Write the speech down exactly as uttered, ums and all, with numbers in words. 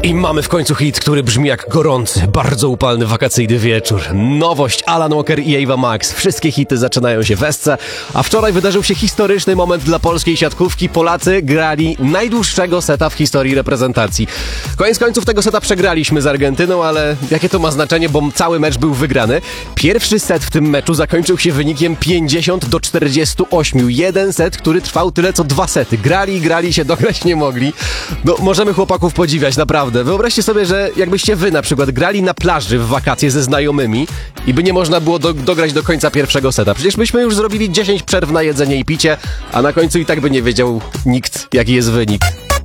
I mamy w końcu hit, który brzmi jak gorący, bardzo upalny wakacyjny wieczór. Nowość, Alan Walker i Ava Max. Wszystkie hity zaczynają się w Esce, a wczoraj wydarzył się historyczny moment dla polskiej siatkówki. Polacy grali najdłuższego seta w historii reprezentacji. Koniec końców tego seta przegraliśmy z Argentyną, ale jakie to ma znaczenie, bo cały mecz był wygrany. Pierwszy set w tym meczu zakończył się wynikiem pięćdziesiąt do czterdziestu ośmiu. Jeden set, który trwał tyle co dwa sety. Grali, grali się, dograć nie mogli. No, możemy chłopaków podziwiać, naprawdę. Wyobraźcie sobie, że jakbyście wy na przykład grali na plaży w wakacje ze znajomymi i by nie można było do, dograć do końca pierwszego seta. Przecież byśmy już zrobili dziesięć przerw na jedzenie i picie, a na końcu i tak by nie wiedział nikt, jaki jest wynik.